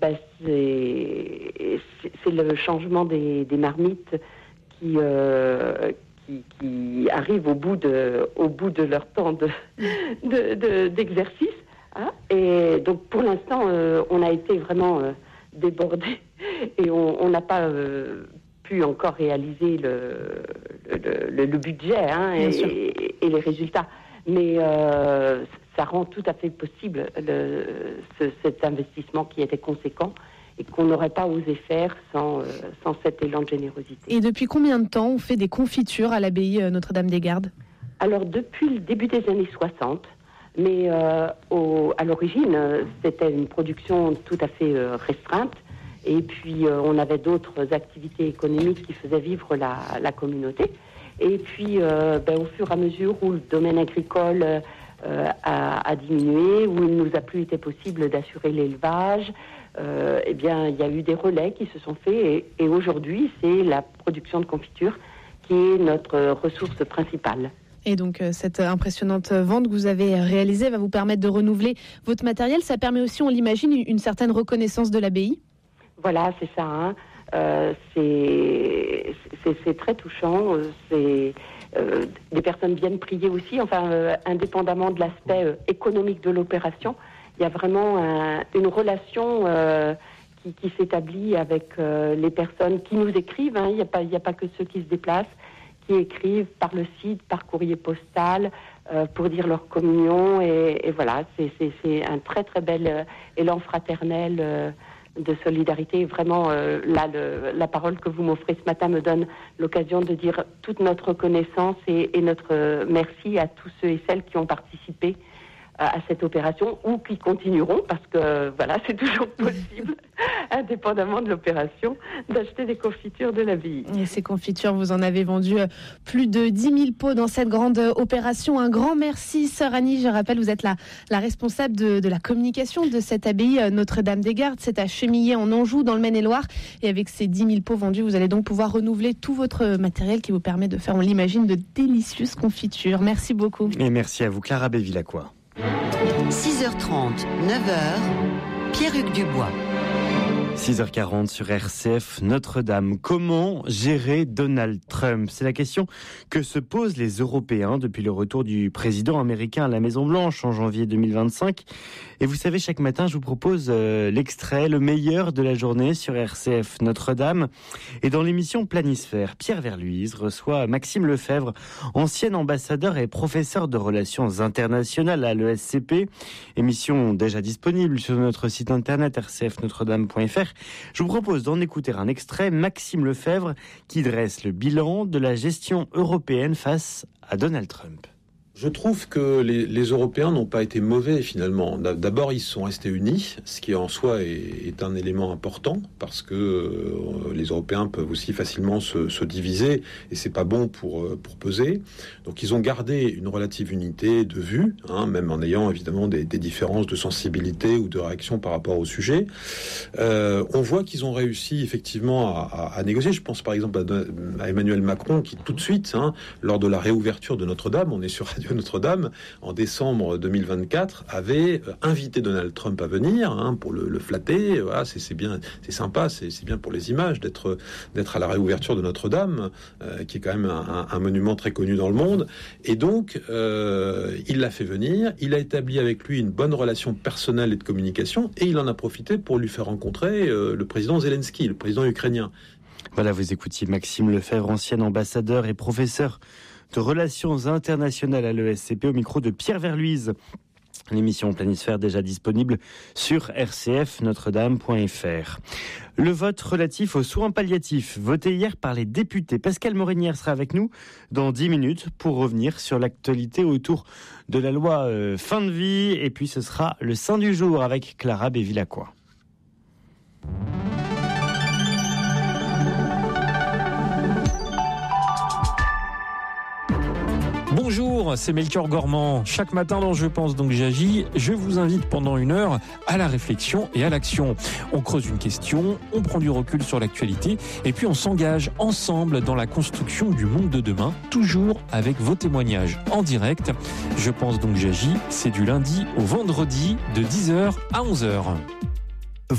c'est le changement des marmites qui arrivent au bout de leur temps d'exercice. Hein. Et donc pour l'instant, on a été vraiment débordés et on n'a pas pu encore réaliser le budget et les résultats. Mais ça rend tout à fait possible cet investissement qui était conséquent et qu'on n'aurait pas osé faire sans cet élan de générosité. Et depuis combien de temps on fait des confitures à l'abbaye Notre-Dame-des-Gardes ? Alors depuis le début des années 60, mais à l'origine c'était une production tout à fait restreinte. Et puis, on avait d'autres activités économiques qui faisaient vivre la communauté. Et puis, au fur et à mesure où le domaine agricole a diminué, où il ne nous a plus été possible d'assurer l'élevage, il y a eu des relais qui se sont faits. Et aujourd'hui, c'est la production de confiture qui est notre ressource principale. Et donc, cette impressionnante vente que vous avez réalisée va vous permettre de renouveler votre matériel. Ça permet aussi, on l'imagine, une certaine reconnaissance de l'abbaye ? Voilà, c'est ça. Hein. C'est très touchant. Des personnes viennent prier aussi. Enfin, indépendamment de l'aspect économique de l'opération, il y a vraiment une relation qui s'établit avec les personnes qui nous écrivent. Hein. Il n'y a pas que ceux qui se déplacent, qui écrivent par le site, par courrier postal, pour dire leur communion. Et voilà, c'est un très très bel élan fraternel. De solidarité. Vraiment, la parole que vous m'offrez ce matin me donne l'occasion de dire toute notre reconnaissance et notre merci à tous ceux et celles qui ont participé à cette opération ou qui continueront, parce que voilà, c'est toujours possible, indépendamment de l'opération, d'acheter des confitures de l'abbaye. Et ces confitures, vous en avez vendu plus de 10 000 pots dans cette grande opération. Un grand merci, sœur Annie. Je rappelle, vous êtes la responsable de la communication de cette abbaye Notre-Dame-des-Gardes. C'est à Chemillé, en Anjou, dans le Maine-et-Loire. Et avec ces 10 000 pots vendus, vous allez donc pouvoir renouveler tout votre matériel qui vous permet de faire, on l'imagine, de délicieuses confitures. Merci beaucoup. Et merci à vous, Clara Bévilacqua. 6h30, 9h, Pierre-Hugues Dubois. 6h40 sur RCF Notre-Dame. Comment gérer Donald Trump ? C'est la question que se posent les Européens depuis le retour du président américain à la Maison-Blanche en janvier 2025. Et vous savez, chaque matin, je vous propose l'extrait, le meilleur de la journée sur RCF Notre-Dame. Et dans l'émission Planisphère, Pierre Verluise reçoit Maxime Lefebvre, ancien ambassadeur et professeur de relations internationales à l'ESCP. Émission déjà disponible sur notre site internet rcfnotredame.fr. Je vous propose d'en écouter un extrait, Maxime Lefebvre, qui dresse le bilan de la gestion européenne face à Donald Trump. Je trouve que les Européens n'ont pas été mauvais finalement. D'abord, ils sont restés unis, ce qui en soi est un élément important parce que les Européens peuvent aussi facilement se diviser et c'est pas bon pour peser. Donc, ils ont gardé une relative unité de vue, même en ayant évidemment des différences de sensibilité ou de réaction par rapport au sujet. On voit qu'ils ont réussi effectivement à négocier. Je pense par exemple à Emmanuel Macron qui tout de suite, lors de la réouverture de Notre-Dame, on est sur Radio Notre-Dame, en décembre 2024, avait invité Donald Trump à venir pour le flatter. Voilà, c'est bien, c'est sympa, c'est bien pour les images d'être à la réouverture de Notre-Dame, qui est quand même un monument très connu dans le monde. Et donc, il l'a fait venir, il a établi avec lui une bonne relation personnelle et de communication, et il en a profité pour lui faire rencontrer le président Zelensky, le président ukrainien. Voilà, vous écoutiez Maxime Lefebvre, ancien ambassadeur et professeur de relations internationales à l'ESCP, au micro de Pierre Verluise. L'émission Planisphère déjà disponible sur rcfnotredame.fr. Le vote relatif aux soins palliatifs, voté hier par les députés. Pascal Morinière sera avec nous dans 10 minutes pour revenir sur l'actualité autour de la loi fin de vie. Et puis ce sera le Saint du jour avec Clara Bévilacqua. Bonjour, c'est Melchior Gormand. Chaque matin dans Je pense donc j'agis, je vous invite pendant 1 heure à la réflexion et à l'action. On creuse une question, on prend du recul sur l'actualité et puis on s'engage ensemble dans la construction du monde de demain, toujours avec vos témoignages en direct. Je pense donc j'agis, c'est du lundi au vendredi de 10h à 11h.